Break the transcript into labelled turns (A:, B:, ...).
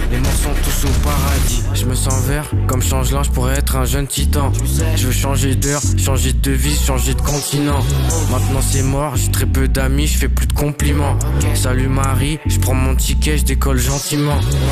A: Les morts sont tous au paradis. Je me sens vert, comme change-là, je pourrais être un jeune titan. Je veux changer d'heure, changer de vie, changer de continent. Maintenant c'est mort, j'ai très peu d'amis, je fais plus de compliments. Salut Marie, je prends mon ticket, je décolle gentiment.